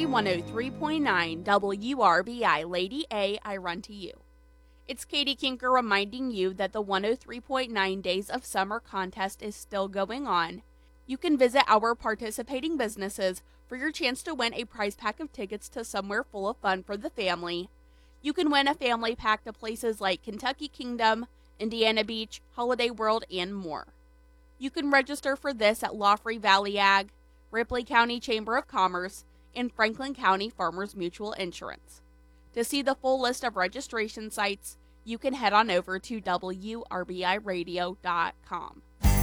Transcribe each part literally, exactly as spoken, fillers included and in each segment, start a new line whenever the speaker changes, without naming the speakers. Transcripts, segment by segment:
one oh three point nine W R B I, Lady A, I run to you. It's Katie Kinker reminding you that the one oh three point nine Days of Summer contest is still going on. You can visit our participating businesses for your chance to win a prize pack of tickets to somewhere full of fun for the family. You can win a family pack to places like Kentucky Kingdom, Indiana Beach, Holiday World, and more. You can register for this at Laughlin Valley Ag, Ripley County Chamber of Commerce, and Franklin County Farmers Mutual Insurance. To see the full list of registration sites, you can head on over to W R B I radio dot com.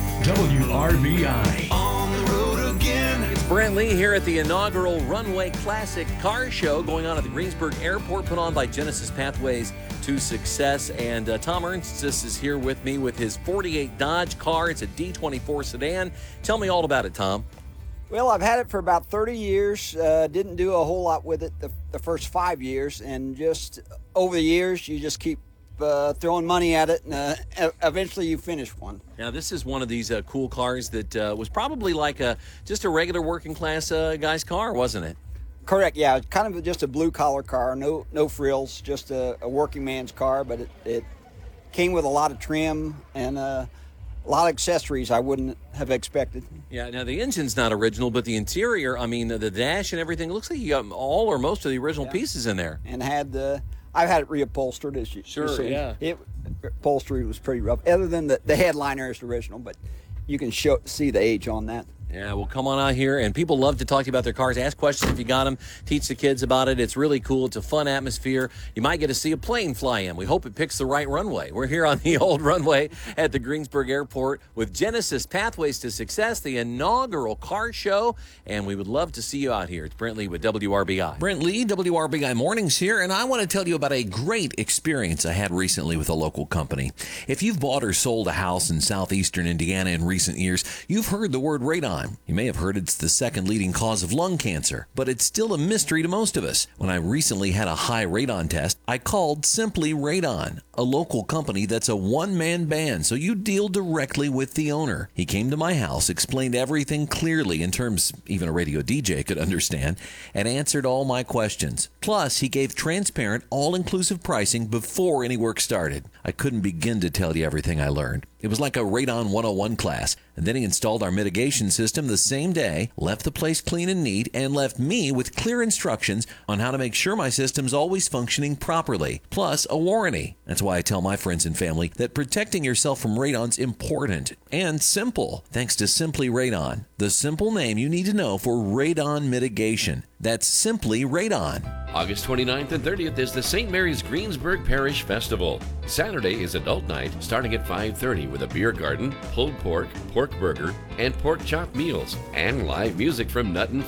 W R B I.
On the road again.
It's Brent Lee here at the inaugural Runway Classic Car Show going on at the Greensburg Airport, put on by Genesis Pathways to Success. And uh, Tom Ernstis is here with me with his forty-eight Dodge car. It's a D twenty-four sedan. Tell me all about it, Tom.
Well, I've had it for about thirty years. Uh, didn't do a whole lot with it the, the first five years. And just over the years, you just keep uh, throwing money at it, and uh, eventually you finish one.
Now, this is one of these uh, cool cars that uh, was probably like a just a regular working class uh, guy's car, wasn't it?
Correct, yeah. Kind of just a blue-collar car, no no frills, just a, a working man's car. But it, it came with a lot of trim and uh, a lot of accessories I wouldn't have expected.
Yeah, now the engine's not original, but the interior, I mean, the, the dash and everything, it looks like you got all or most of the original yeah. pieces in there.
And had the, I've had it reupholstered, as you,
sure,
you see.
yeah.
It, upholstery was pretty rough, other than the, the headliner is original, but you can show see the age on that.
Yeah, well, come on out here, and people love to talk to you about their cars. Ask questions if you got them. Teach the kids about it. It's really cool. It's a fun atmosphere. You might get to see a plane fly in. We hope it picks the right runway. We're here on the old runway at the Greensburg Airport with Genesis Pathways to Success, the inaugural car show, and we would love to see you out here. It's Brent Lee with W R B I.
Brent Lee, W R B I Mornings here, and I want to tell you about a great experience I had recently with a local company. If you've bought or sold a house in southeastern Indiana in recent years, you've heard the word radon. You may have heard it's the second leading cause of lung cancer, but it's still a mystery to most of us. When I recently had a high radon test, I called Simply Radon, a local company that's a one-man band, so you deal directly with the owner. He came to my house, explained everything clearly in terms even a radio D J could understand, and answered all my questions. Plus, he gave transparent, all-inclusive pricing before any work started. I couldn't begin to tell you everything I learned. It was like a Radon one oh one class. And then he installed our mitigation system the same day, left the place clean and neat, and left me with clear instructions on how to make sure my system's always functioning properly, plus a warranty. That's why I tell my friends and family that protecting yourself from radon's important and simple, thanks to Simply Radon, the simple name you need to know for radon mitigation. That's Simply Radon.
August twenty-ninth and thirtieth is the Saint Mary's Greensburg Parish Festival. Saturday is adult night starting at five thirty with a beer garden, pulled pork, pork burger, and pork chop meals, and live music from Nut and